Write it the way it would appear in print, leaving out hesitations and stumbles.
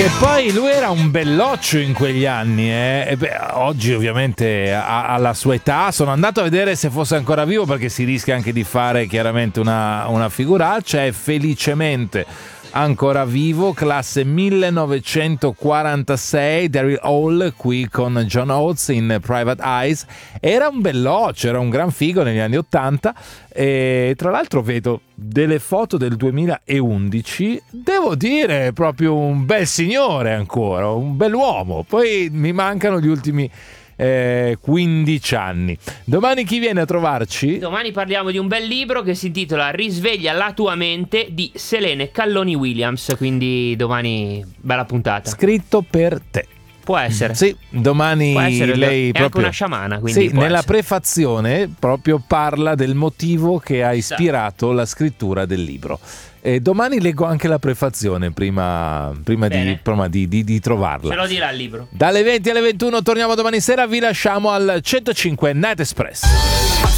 Che poi lui era un belloccio in quegli anni, E beh, oggi ovviamente alla sua età. Sono andato a vedere se fosse ancora vivo, perché si rischia anche di fare chiaramente una figuraccia. È felicemente ancora vivo, classe 1946, Daryl Hall qui con John Oates in Private Eyes. Era un belloccio, era un gran figo negli anni 80, e tra l'altro vedo delle foto del 2011, devo dire proprio un bel signore ancora, un bell'uomo. Poi mi mancano gli ultimi 15 anni. Domani chi viene a trovarci? Domani parliamo di un bel libro che si intitola Risveglia la tua mente di Selene Calloni Williams, quindi domani bella puntata. Scritto per te. Può essere. Sì, domani Può essere, lei è proprio anche una sciamana, quindi sì, può nella essere. prefazione proprio parla del motivo che ha ispirato la scrittura del libro. E domani leggo anche la prefazione prima di trovarla. Ce lo dirà il libro. Dalle 20 alle 21 torniamo domani sera, vi lasciamo al 105 Night Express.